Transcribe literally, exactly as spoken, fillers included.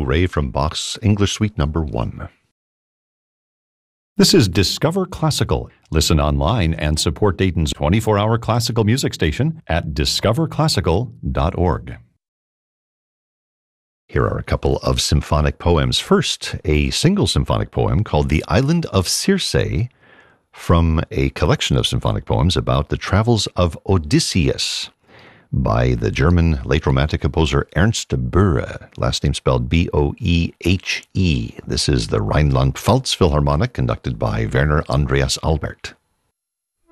Ray from Bach's English Suite Number One. This is Discover Classical. Listen online and support Dayton's twenty-four hour classical music station at discover classical dot org. Here are a couple of symphonic poems. First, a single symphonic poem called The Island of Circe, from a collection of symphonic poems about the travels of Odysseus by the German late Romantic composer Ernst Boehe, last name spelled B O E H E. This is the Rhineland-Pfalz Philharmonic, conducted by Werner Andreas Albert.